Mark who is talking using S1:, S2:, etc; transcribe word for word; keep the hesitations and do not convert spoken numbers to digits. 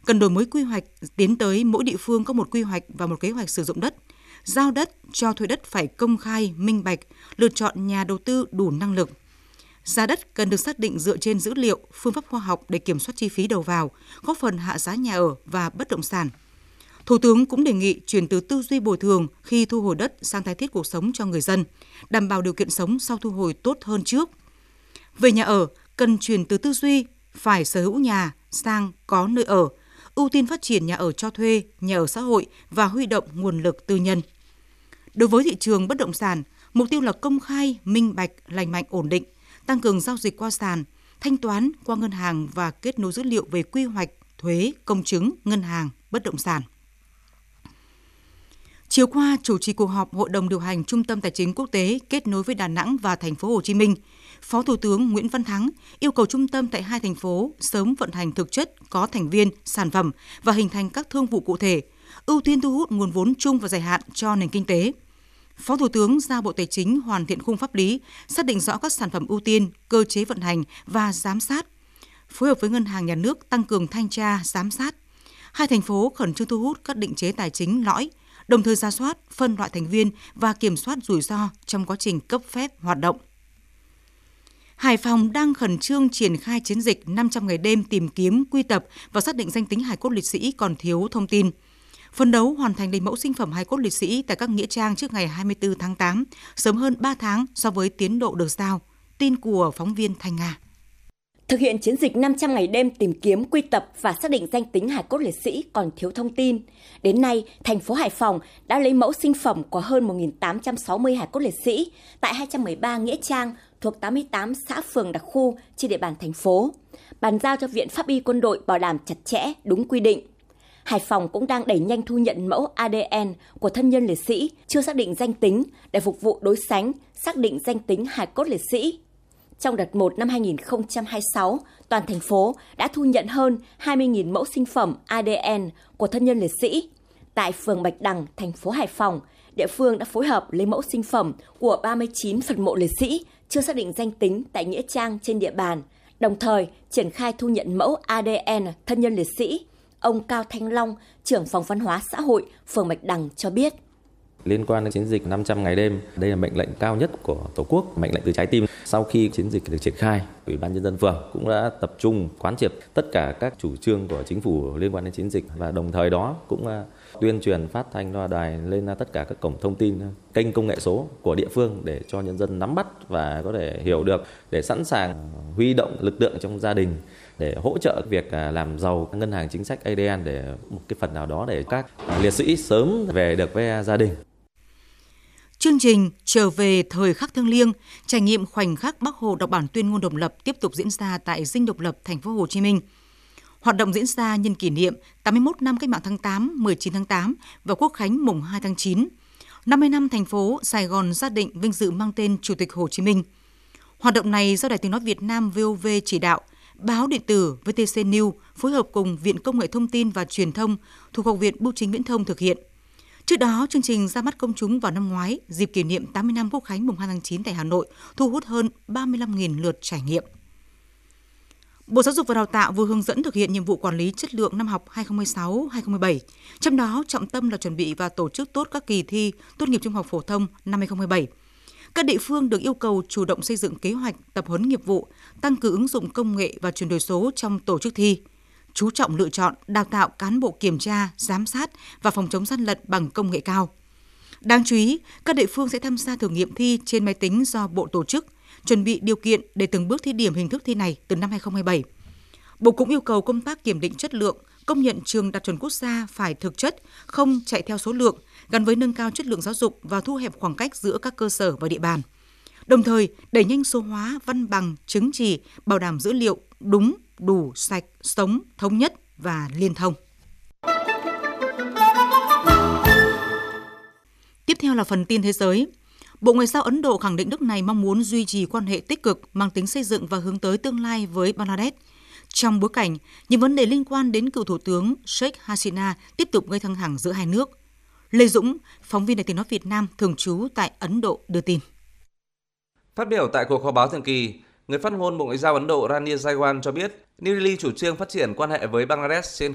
S1: cần đổi mới quy hoạch, tiến tới mỗi địa phương có một quy hoạch và một kế hoạch sử dụng đất. Giao đất, cho thuê đất phải công khai, minh bạch, lựa chọn nhà đầu tư đủ năng lực. Giá đất cần được xác định dựa trên dữ liệu, phương pháp khoa học để kiểm soát chi phí đầu vào, góp phần hạ giá nhà ở và bất động sản. Thủ tướng cũng đề nghị chuyển từ tư duy bồi thường khi thu hồi đất sang tái thiết cuộc sống cho người dân, đảm bảo điều kiện sống sau thu hồi tốt hơn trước. Về nhà ở, cần chuyển từ tư duy phải sở hữu nhà sang có nơi ở, ưu tiên phát triển nhà ở cho thuê, nhà ở xã hội và huy động nguồn lực tư nhân. Đối với thị trường bất động sản, mục tiêu là công khai, minh bạch, lành mạnh, ổn định, tăng cường giao dịch qua sàn, thanh toán qua ngân hàng và kết nối dữ liệu về quy hoạch, thuế, công chứng, ngân hàng, bất động sản. Chiều qua, chủ trì cuộc họp Hội đồng điều hành Trung tâm Tài chính Quốc tế kết nối với Đà Nẵng và Thành phố Hồ Chí Minh, Phó Thủ tướng Nguyễn Văn Thắng yêu cầu trung tâm tại hai thành phố sớm vận hành thực chất, có thành viên, sản phẩm và hình thành các thương vụ cụ thể, ưu tiên thu hút nguồn vốn chung và dài hạn cho nền kinh tế. Phó Thủ tướng giao Bộ Tài chính hoàn thiện khung pháp lý, xác định rõ các sản phẩm ưu tiên, cơ chế vận hành và giám sát, phối hợp với Ngân hàng Nhà nước tăng cường thanh tra, giám sát. Hai thành phố khẩn trương thu hút các định chế tài chính lõi, đồng thời rà soát, phân loại thành viên và kiểm soát rủi ro trong quá trình cấp phép hoạt động. Hải Phòng đang khẩn trương triển khai chiến dịch năm trăm ngày đêm tìm kiếm, quy tập và xác định danh tính hài cốt liệt sĩ còn thiếu thông tin. Phấn đấu hoàn thành lấy mẫu sinh phẩm hài cốt liệt sĩ tại các nghĩa trang trước ngày hai mươi tư tháng tám, sớm hơn ba tháng so với tiến độ được giao. Tin của phóng viên Thanh Nga.
S2: Thực hiện chiến dịch năm trăm ngày đêm tìm kiếm, quy tập và xác định danh tính hài cốt liệt sĩ còn thiếu thông tin. Đến nay, thành phố Hải Phòng đã lấy mẫu sinh phẩm của hơn một nghìn tám trăm sáu mươi hài cốt liệt sĩ tại hai trăm mười ba nghĩa trang thuộc tám mươi tám xã phường đặc khu trên địa bàn thành phố, bàn giao cho Viện Pháp y Quân đội bảo đảm chặt chẽ, đúng quy định. Hải Phòng cũng đang đẩy nhanh thu nhận mẫu a đê en của thân nhân liệt sĩ chưa xác định danh tính để phục vụ đối sánh, xác định danh tính hài cốt liệt sĩ. Trong đợt một năm hai nghìn không trăm hai mươi sáu, toàn thành phố đã thu nhận hơn hai mươi nghìn mẫu sinh phẩm a đê en của thân nhân liệt sĩ. Tại phường Bạch Đằng, thành phố Hải Phòng, địa phương đã phối hợp lấy mẫu sinh phẩm của ba mươi chín phần mộ liệt sĩ chưa xác định danh tính tại nghĩa trang trên địa bàn, đồng thời triển khai thu nhận mẫu a đê en thân nhân liệt sĩ. Ông Cao Thanh Long, trưởng phòng văn hóa xã hội, phường Bạch Đằng cho biết.
S3: Liên quan đến chiến dịch năm trăm ngày đêm, đây là mệnh lệnh cao nhất của Tổ quốc, mệnh lệnh từ trái tim. Sau khi chiến dịch được triển khai, Ủy ban Nhân dân phường cũng đã tập trung quán triệt tất cả các chủ trương của chính phủ liên quan đến chiến dịch và đồng thời đó cũng tuyên truyền phát thanh loa đài lên tất cả các cổng thông tin, kênh công nghệ số của địa phương để cho nhân dân nắm bắt và có thể hiểu được, để sẵn sàng huy động lực lượng trong gia đình để hỗ trợ việc làm giàu ngân hàng chính sách a đê en để một cái phần nào đó để các liệt sĩ sớm về được với gia đình.
S1: Chương trình Trở về thời khắc thiêng liêng, trải nghiệm khoảnh khắc Bác Hồ đọc bản tuyên ngôn độc lập tiếp tục diễn ra tại Dinh Độc Lập, thành phố Hồ Chí Minh. Hoạt động diễn ra nhân kỷ niệm tám mươi mốt năm Cách mạng tháng tám, mười chín tháng tám và Quốc khánh mùng hai tháng chín. năm mươi năm thành phố Sài Gòn gia định vinh dự mang tên Chủ tịch Hồ Chí Minh. Hoạt động này do Đài Tiếng nói Việt Nam vê o vê chỉ đạo, báo điện tử vê tê xê News phối hợp cùng Viện Công nghệ Thông tin và Truyền thông thuộc Học viện Bưu chính Viễn thông thực hiện. Trước đó, chương trình ra mắt công chúng vào năm ngoái, dịp kỷ niệm tám mươi năm Quốc khánh mùng hai tháng chín tại Hà Nội, thu hút hơn ba mươi lăm nghìn lượt trải nghiệm. Bộ Giáo dục và Đào tạo vừa hướng dẫn thực hiện nhiệm vụ quản lý chất lượng năm học hai nghìn không trăm mười sáu hai nghìn không trăm mười bảy. Trong đó, trọng tâm là chuẩn bị và tổ chức tốt các kỳ thi tốt nghiệp trung học phổ thông năm hai nghìn không trăm mười bảy. Các địa phương được yêu cầu chủ động xây dựng kế hoạch tập huấn nghiệp vụ, tăng cường ứng dụng công nghệ và chuyển đổi số trong tổ chức thi, chú trọng lựa chọn, đào tạo cán bộ kiểm tra, giám sát và phòng chống gian lận bằng công nghệ cao. Đáng chú ý, các địa phương sẽ tham gia thử nghiệm thi trên máy tính do Bộ tổ chức, chuẩn bị điều kiện để từng bước thí điểm hình thức thi này từ năm hai nghìn không trăm mười bảy. Bộ cũng yêu cầu công tác kiểm định chất lượng, công nhận trường đạt chuẩn quốc gia phải thực chất, không chạy theo số lượng, gắn với nâng cao chất lượng giáo dục và thu hẹp khoảng cách giữa các cơ sở và địa bàn. Đồng thời, đẩy nhanh số hóa văn bằng, chứng chỉ, bảo đảm dữ liệu đúng, đủ, sạch, sống, thống nhất và liên thông. Tiếp theo là phần tin thế giới. Bộ Ngoại giao Ấn Độ khẳng định nước này mong muốn duy trì quan hệ tích cực, mang tính xây dựng và hướng tới tương lai với Bangladesh. Trong bối cảnh, những vấn đề liên quan đến cựu Thủ tướng Sheikh Hasina tiếp tục gây căng thẳng giữa hai nước. Lê Dũng, phóng viên Đài Tiếng nói Việt Nam thường trú tại Ấn Độ đưa tin.
S4: Phát biểu tại cuộc họp báo thường kỳ, người phát ngôn Bộ Ngoại giao Ấn Độ Rani Jaiwal cho biết New Delhi chủ trương phát triển quan hệ với Bangladesh trên